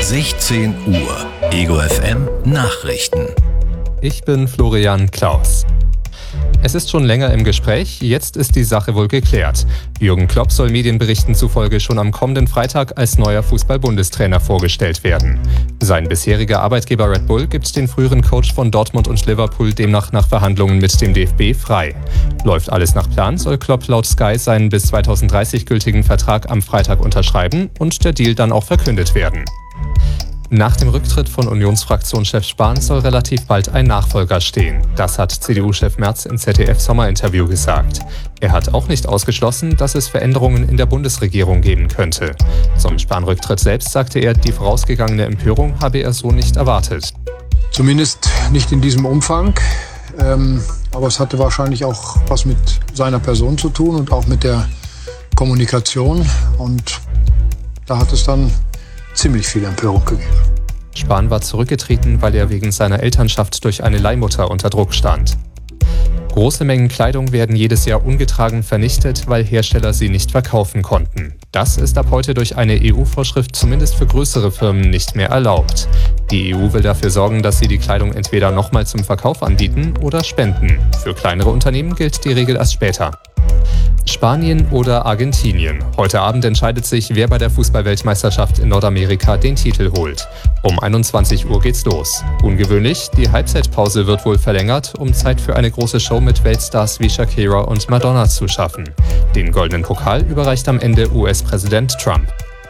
16 Uhr. Ego FM Nachrichten. Ich bin Florian Klaus. Es ist schon länger im Gespräch, jetzt ist die Sache wohl geklärt. Jürgen Klopp soll Medienberichten zufolge schon am kommenden Freitag als neuer Fußball-Bundestrainer vorgestellt werden. Sein bisheriger Arbeitgeber Red Bull gibt den früheren Coach von Dortmund und Liverpool demnach nach Verhandlungen mit dem DFB frei. Läuft alles nach Plan, soll Klopp laut Sky seinen bis 2030 gültigen Vertrag am Freitag unterschreiben und der Deal dann auch verkündet werden. Nach dem Rücktritt von Unionsfraktionschef Spahn soll relativ bald ein Nachfolger stehen. Das hat CDU-Chef Merz im ZDF-Sommerinterview gesagt. Er hat auch nicht ausgeschlossen, dass es Veränderungen in der Bundesregierung geben könnte. Zum Spahn-Rücktritt selbst sagte er, die vorausgegangene Empörung habe er so nicht erwartet. Zumindest nicht in diesem Umfang. Aber es hatte wahrscheinlich auch was mit seiner Person zu tun und auch mit der Kommunikation. Und da hat es dann ziemlich viel Empörung gegeben. Spahn war zurückgetreten, weil er wegen seiner Elternschaft durch eine Leihmutter unter Druck stand. Große Mengen Kleidung werden jedes Jahr ungetragen vernichtet, weil Hersteller sie nicht verkaufen konnten. Das ist ab heute durch eine EU-Vorschrift zumindest für größere Firmen nicht mehr erlaubt. Die EU will dafür sorgen, dass sie die Kleidung entweder nochmal zum Verkauf anbieten oder spenden. Für kleinere Unternehmen gilt die Regel erst später. Spanien oder Argentinien. Heute Abend entscheidet sich, wer bei der Fußball-Weltmeisterschaft in Nordamerika den Titel holt. Um 21 Uhr geht's los. Ungewöhnlich, die Halbzeitpause wird wohl verlängert, um Zeit für eine große Show mit Weltstars wie Shakira und Madonna zu schaffen. Den goldenen Pokal überreicht am Ende US-Präsident Trump.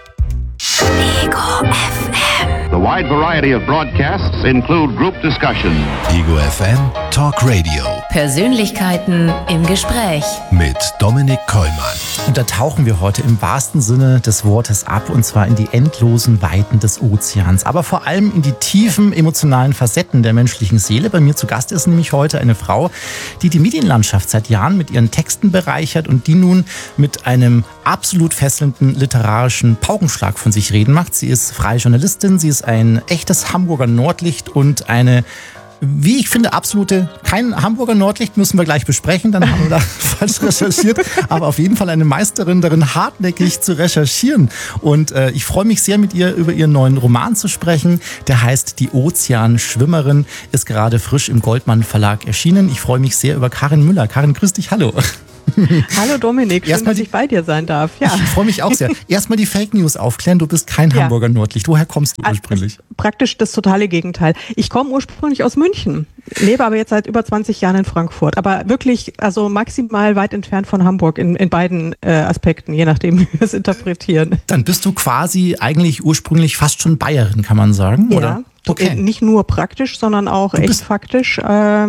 Ego FM. The wide variety of broadcasts include group discussion. Ego FM Talk Radio. Persönlichkeiten im Gespräch. Mit Dominik Kollmann. Und da tauchen wir heute im wahrsten Sinne des Wortes ab, und zwar in die endlosen Weiten des Ozeans, aber vor allem in die tiefen emotionalen Facetten der menschlichen Seele. Bei mir zu Gast ist nämlich heute eine Frau, die die Medienlandschaft seit Jahren mit ihren Texten bereichert und die nun mit einem absolut fesselnden literarischen Paukenschlag von sich reden macht. Sie ist freie Journalistin, sie ist ein echtes Hamburger Nordlicht und eine, wie ich finde, kein Hamburger Nordlicht, müssen wir gleich besprechen, dann haben wir da falsch recherchiert, aber auf jeden Fall eine Meisterin darin, hartnäckig zu recherchieren. Und ich freue mich sehr, mit ihr über ihren neuen Roman zu sprechen. Der heißt Die Ozeanschwimmerin, ist gerade frisch im Goldmann Verlag erschienen. Ich freue mich sehr über Karin Müller. Karin, grüß dich, hallo. Hallo Dominik, schön, dass ich bei dir sein darf. Ja. Ich freue mich auch sehr. Erstmal die Fake News aufklären, du bist kein Hamburger Nordlicht. Woher kommst du ursprünglich? Praktisch das totale Gegenteil. Ich komme ursprünglich aus München, lebe aber jetzt seit über 20 Jahren in Frankfurt. Aber wirklich, also maximal weit entfernt von Hamburg in beiden Aspekten, je nachdem, wie wir es interpretieren. Dann bist du quasi eigentlich ursprünglich fast schon Bayerin, kann man sagen, ja, oder? Okay. Nicht nur praktisch, sondern auch echt faktisch.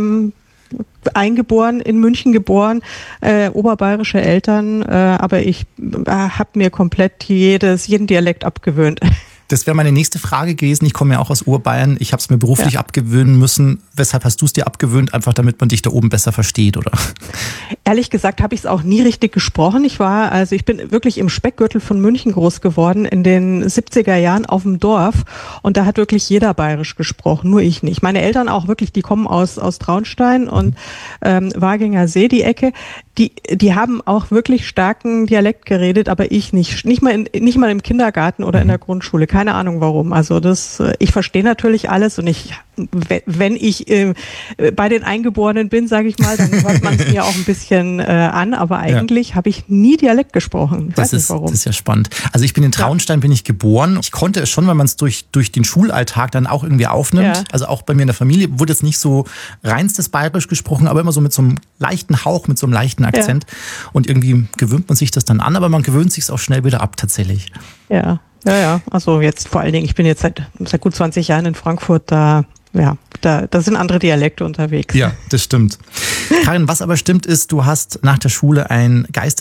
Eingeboren, in München geboren, oberbayerische Eltern, aber ich habe mir komplett jeden Dialekt abgewöhnt. Das wäre meine nächste Frage gewesen. Ich komme ja auch aus Urbayern. Ich habe es mir beruflich abgewöhnen müssen. Weshalb hast du es dir abgewöhnt? Einfach damit man dich da oben besser versteht, oder? Ehrlich gesagt habe ich es auch nie richtig gesprochen. Ich bin wirklich im Speckgürtel von München groß geworden, in den 70er Jahren auf dem Dorf. Und da hat wirklich jeder bayerisch gesprochen, nur ich nicht. Meine Eltern auch wirklich, die kommen aus Traunstein und Waginger See, die Ecke. Die haben auch wirklich starken Dialekt geredet, aber ich nicht. Nicht mal im Kindergarten oder in der Grundschule. Keine Ahnung warum. Also ich verstehe natürlich alles und wenn ich bei den Eingeborenen bin, sage ich mal, dann hört man es mir auch ein bisschen an, aber eigentlich habe ich nie Dialekt gesprochen. Ich weiß nicht warum. Das ist ja spannend. Also ich bin in Traunstein, bin ich geboren. Ich konnte es schon, weil man es durch den Schulalltag dann auch irgendwie aufnimmt. Ja. Also auch bei mir in der Familie wurde es nicht so reinstes Bayerisch gesprochen, aber immer so mit so einem leichten Hauch, mit so einem leichten Akzent. Ja. Und irgendwie gewöhnt man sich das dann an, aber man gewöhnt sich es auch schnell wieder ab tatsächlich. Ja. Also jetzt vor allen Dingen, ich bin jetzt seit gut 20 Jahren in Frankfurt, da sind andere Dialekte unterwegs. Ja, das stimmt. Karin, was aber stimmt ist, du hast nach der Schule ein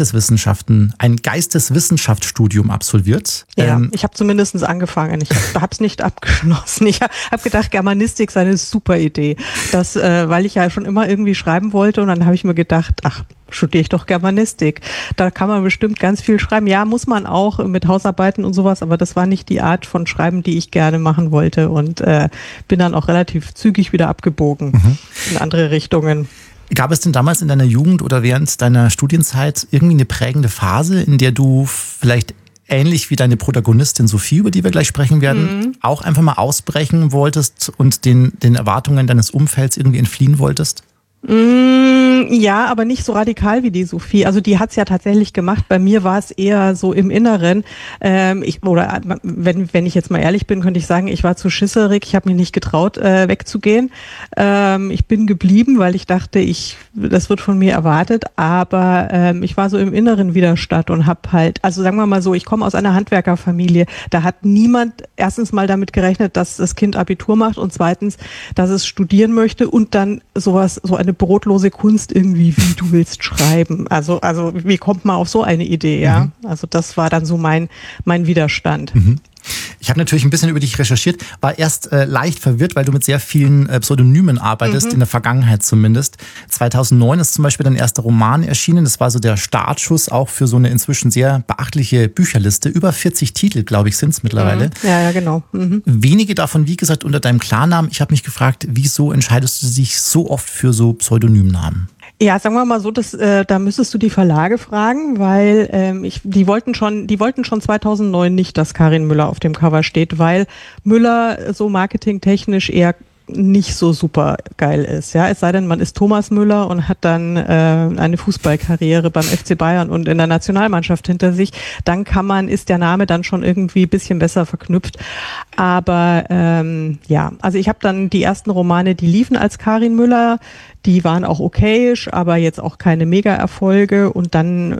Geisteswissenschaftsstudium absolviert. Ja, ich habe zumindest angefangen. Ich habe es nicht abgeschlossen. Ich habe gedacht, Germanistik sei eine super Idee. Weil ich ja schon immer irgendwie schreiben wollte und dann habe ich mir gedacht, studiere ich doch Germanistik. Da kann man bestimmt ganz viel schreiben. Ja, muss man auch mit Hausarbeiten und sowas, aber das war nicht die Art von Schreiben, die ich gerne machen wollte und bin dann auch relativ zügig wieder abgebogen in andere Richtungen. Gab es denn damals in deiner Jugend oder während deiner Studienzeit irgendwie eine prägende Phase, in der du vielleicht ähnlich wie deine Protagonistin Sophie, über die wir gleich sprechen werden, auch einfach mal ausbrechen wolltest und den Erwartungen deines Umfelds irgendwie entfliehen wolltest? Ja, aber nicht so radikal wie die Sophie. Also die hat's ja tatsächlich gemacht. Bei mir war es eher so im Inneren. Wenn ich jetzt mal ehrlich bin, könnte ich sagen, ich war zu schisserig. Ich habe mich nicht getraut, wegzugehen. Ich bin geblieben, weil ich dachte, das wird von mir erwartet. Aber ich war so im inneren Widerstand und habe halt, also sagen wir mal so, ich komme aus einer Handwerkerfamilie. Da hat niemand erstens mal damit gerechnet, dass das Kind Abitur macht und zweitens, dass es studieren möchte und dann so eine brotlose Kunst irgendwie, wie du willst schreiben. Also wie kommt man auf so eine Idee, ja? Also das war dann so mein Widerstand. Ich habe natürlich ein bisschen über dich recherchiert, war erst leicht verwirrt, weil du mit sehr vielen Pseudonymen arbeitest, in der Vergangenheit zumindest. 2009 ist zum Beispiel dein erster Roman erschienen. Das war so der Startschuss auch für so eine inzwischen sehr beachtliche Bücherliste. Über 40 Titel, glaube ich, sind es mittlerweile. Ja, genau. Wenige davon, wie gesagt, unter deinem Klarnamen. Ich habe mich gefragt, wieso entscheidest du dich so oft für so Pseudonymnamen? Ja, sagen wir mal so, da müsstest du die Verlage fragen, weil die wollten schon 2009 nicht, dass Karin Müller auf dem Cover steht, weil Müller so marketingtechnisch eher nicht so super geil ist, ja. Es sei denn, man ist Thomas Müller und hat dann eine Fußballkarriere beim FC Bayern und in der Nationalmannschaft hinter sich, dann ist der Name dann schon irgendwie ein bisschen besser verknüpft. Aber also ich habe dann die ersten Romane, die liefen als Karin Müller, die waren auch okayisch, aber jetzt auch keine Mega-Erfolge. Und dann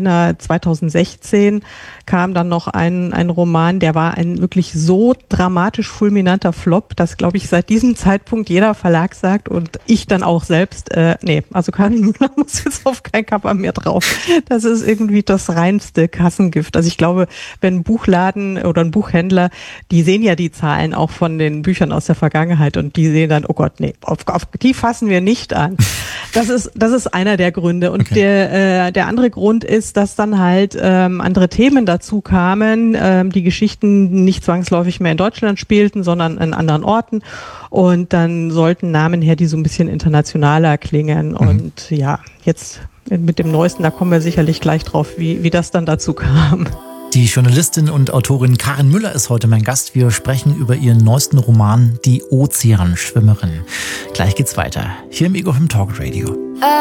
2016 kam dann noch ein Roman, der war ein wirklich so dramatisch fulminanter Flop, dass, glaube ich, seit diesem Zeitpunkt jeder Verlag sagt und ich dann auch selbst, also Karin Müller muss jetzt auf kein Cover mehr drauf. Das ist irgendwie das reinste Kassengift. Also ich glaube, wenn ein Buchladen oder ein Buchhändler, die sehen ja die Zahlen auch von den Büchern aus der Vergangenheit und die sehen dann, oh Gott, nee, auf die fassen wir nicht an. Das ist einer der Gründe. Und okay. Der andere Grund ist, dass dann halt andere Themen dazu kamen, die Geschichten nicht zwangsläufig mehr in Deutschland spielten, sondern in anderen Orten. Und dann sollten Namen her, die so ein bisschen internationaler klingen. Und ja, jetzt mit dem Neuesten, da kommen wir sicherlich gleich drauf, wie das dann dazu kam. Die Journalistin und Autorin Karin Müller ist heute mein Gast. Wir sprechen über ihren neuesten Roman Die Ozeanschwimmerin. Gleich geht's weiter. Hier im Ego FM Talk Radio.